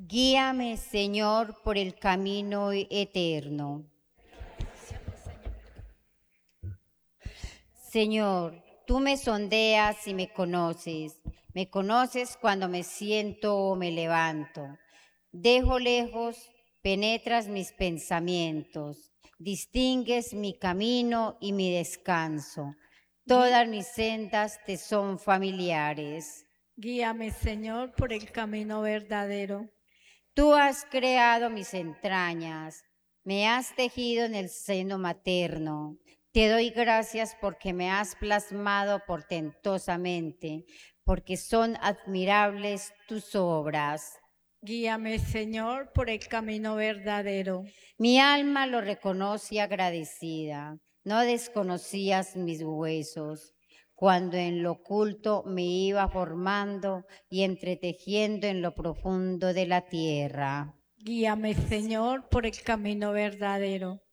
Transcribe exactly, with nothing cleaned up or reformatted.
Guíame, Señor, por el camino eterno. Señor, tú me sondeas y me conoces. Me conoces cuando me siento o me levanto. Dejo lejos, penetras mis pensamientos. Distingues mi camino y mi descanso. Todas mis sendas te son familiares. Guíame, Señor, por el camino verdadero. Tú has creado mis entrañas, me has tejido en el seno materno. Te doy gracias porque me has plasmado portentosamente, porque son admirables tus obras. Guíame, Señor, por el camino verdadero. Mi alma lo reconoce agradecida. No desconocías mis huesos, cuando en lo oculto me iba formando y entretejiendo en lo profundo de la tierra. Guíame, Señor, por el camino verdadero.